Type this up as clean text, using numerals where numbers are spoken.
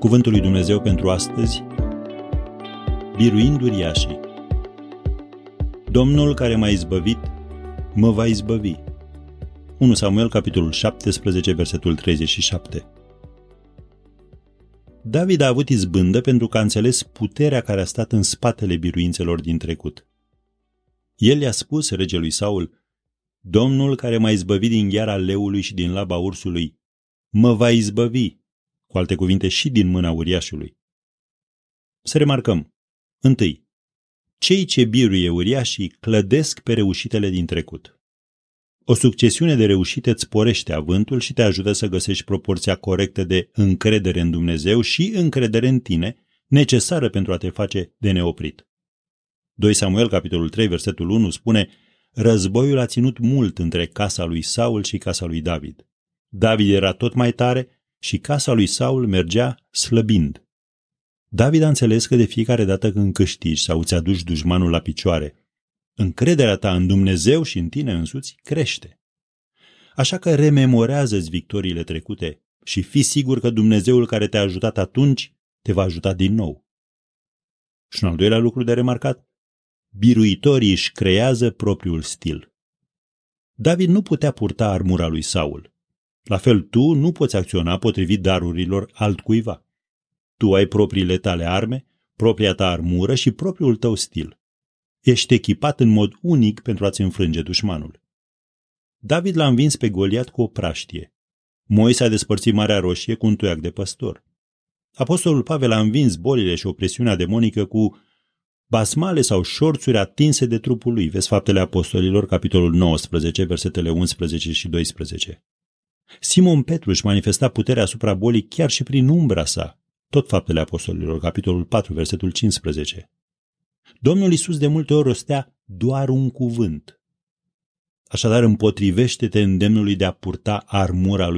Cuvântul lui Dumnezeu pentru astăzi, biruind uriașii. Domnul care m-a izbăvit, mă va izbăvi. 1 Samuel, capitolul 17, versetul 37. David a avut izbândă pentru că a înțeles puterea care a stat în spatele biruințelor din trecut. El i-a spus regelui Saul: Domnul care m-a izbăvit din gheara leului și din laba ursului, mă va izbăvi, cu alte cuvinte, și din mâna uriașului. Să remarcăm: întâi, cei ce biruie uriașii clădesc pe reușitele din trecut. O succesiune de reușite îți sporește avântul și te ajută să găsești proporția corectă de încredere în Dumnezeu și încredere în tine, necesară pentru a te face de neoprit. 2 Samuel, capitolul 3, versetul 1 spune: Războiul a ținut mult între casa lui Saul și casa lui David. David era tot mai tare și casa lui Saul mergea slăbind. David a înțeles că de fiecare dată când câștigi sau îți aduci dușmanul la picioare, încrederea ta în Dumnezeu și în tine însuți crește. Așa că rememorează-ți victoriile trecute și fii sigur că Dumnezeul care te-a ajutat atunci te va ajuta din nou. Și un al doilea lucru de remarcat: biruitorii își creează propriul stil. David nu putea purta armura lui Saul. La fel, tu nu poți acționa potrivit darurilor altcuiva. Tu ai propriile tale arme, propria ta armură și propriul tău stil. Ești echipat în mod unic pentru a-ți înfrânge dușmanul. David l-a învins pe Goliat cu o praștie. Moise a despărțit Marea Roșie cu un toiac de păstor. Apostolul Pavel a învins bolile și opresiunea demonică cu basmale sau șorțuri atinse de trupul lui. Vezi Faptele Apostolilor, capitolul 19, versetele 11 și 12. Simon Petru își manifesta puterea asupra bolii chiar și prin umbra sa. Tot Faptele Apostolilor, capitolul 4, versetul 15. Domnul Iisus de multe ori rostea doar un cuvânt. Așadar, împotrivește-te îndemnului de a purta armura lui